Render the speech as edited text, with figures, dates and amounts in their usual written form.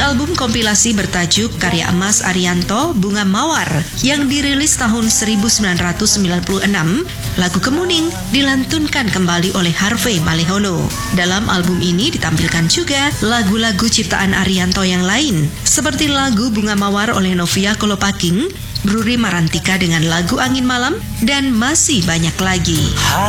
album kompilasi bertajuk Karya Emas Ariyanto, Bunga Mawar, yang dirilis tahun 1996, lagu Kemuning dilantunkan kembali oleh Harvey Mallehono. Dalam album ini ditampilkan juga lagu-lagu ciptaan Ariyanto yang lain, seperti lagu Bunga Mawar oleh Novia Kolopaking, Bruri Marantika dengan lagu Angin Malam, dan masih banyak lagi.